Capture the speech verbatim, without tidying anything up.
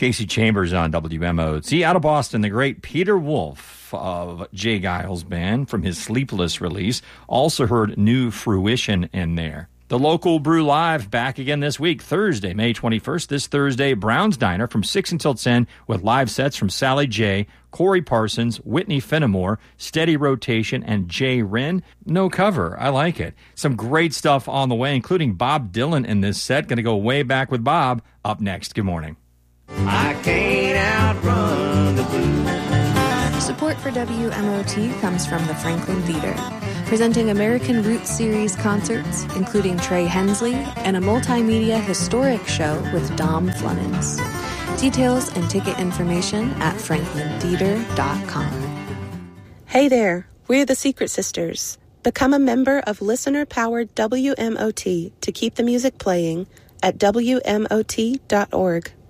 Casey Chambers on W M O T. Out of Boston, the great Peter Wolf of Jay Giles Band from his Sleepless release. Also heard New Fruition in there. The local Brew Live back again this week, Thursday, May twenty-first. This Thursday, Brown's Diner from six until ten with live sets from Sally J, Corey Parsons, Whitney Fenimore, Steady Rotation, and Jay Wren. No cover. I like it. Some great stuff on the way, including Bob Dylan in this set. Going to go way back with Bob. Up next. Good morning. I can't outrun the blues. Support for W M O T comes from the Franklin Theater, presenting American Roots Series concerts, including Trey Hensley, and a multimedia historic show with Dom Flemons. Details and ticket information at franklin theater dot com. Hey there, we're the Secret Sisters. Become a member of listener-powered W M O T to keep the music playing at W M O T dot org.